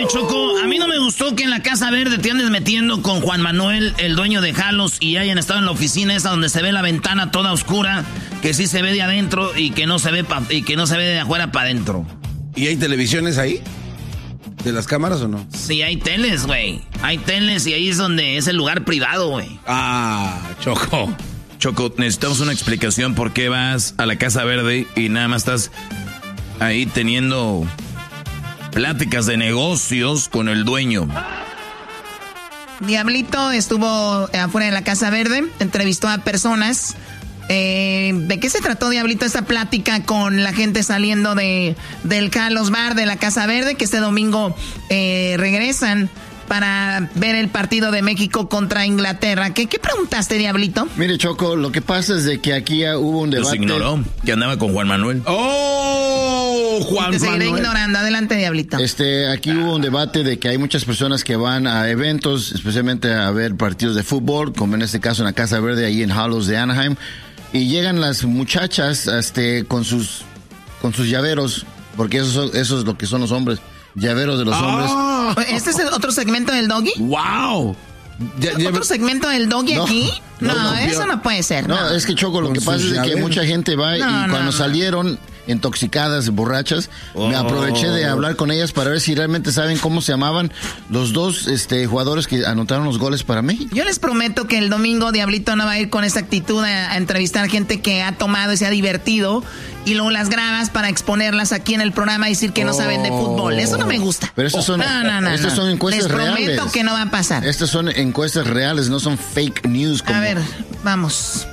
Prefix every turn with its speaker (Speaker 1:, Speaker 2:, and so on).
Speaker 1: Choco, a mí no me gustó que en la Casa Verde te andes metiendo con Juan Manuel, el dueño de Jalos, y hayan estado en la oficina esa donde se ve la ventana toda oscura, que sí se ve de adentro y que no se ve de afuera para adentro.
Speaker 2: ¿Y hay televisiones ahí? ¿De las cámaras o no?
Speaker 1: Sí, hay teles, güey. Hay teles y ahí es donde es el lugar privado, güey.
Speaker 2: Ah, Choco.
Speaker 3: Choco, necesitamos una explicación por qué vas a la Casa Verde y nada más estás ahí teniendo pláticas de negocios con el dueño.
Speaker 4: Diablito estuvo afuera de la Casa Verde, entrevistó a personas. ¿De qué se trató, Diablito, esta plática con la gente saliendo del Carlos Bar de la Casa Verde, que este domingo regresan para ver el partido de México contra Inglaterra? ¿Qué preguntaste, Diablito?
Speaker 5: Mire, Choco, lo que pasa es de que aquí hubo un debate.
Speaker 3: Los ignoró, que andaba con Juan Manuel.
Speaker 2: ¡Oh! Juan
Speaker 4: Te seguiré
Speaker 2: Manuel.
Speaker 4: ignorando. Adelante, Diablito.
Speaker 5: Aquí hubo un debate de que hay muchas personas que van a eventos, especialmente a ver partidos de fútbol, como en este caso en la Casa Verde, ahí en Hollows de Anaheim, y llegan las muchachas con sus llaveros, porque eso es lo que son los hombres, llaveros de los hombres.
Speaker 4: ¿Este es el otro segmento del Doggy?
Speaker 2: ¡Wow!
Speaker 4: ¿Otro segmento del Doggy aquí? No, eso
Speaker 5: yo-
Speaker 4: no puede ser.
Speaker 5: No, es que Choco, lo
Speaker 2: Con
Speaker 5: que pasa
Speaker 2: sus
Speaker 5: es de que
Speaker 2: llaveros.
Speaker 5: mucha gente va y cuando salieron intoxicadas, borrachas, me aproveché de hablar con ellas para ver si realmente saben cómo se llamaban los dos jugadores que anotaron los goles para México.
Speaker 4: Yo les prometo que el domingo Diablito no va a ir con esa actitud a entrevistar gente que ha tomado y se ha divertido y luego las grabas para exponerlas aquí en el programa y decir que no saben de fútbol. Eso no me gusta.
Speaker 5: Pero estas son, estas son encuestas
Speaker 4: les prometo
Speaker 5: reales.
Speaker 4: que no va a pasar.
Speaker 5: Estas son encuestas reales, no son fake news.
Speaker 4: A ver, vamos.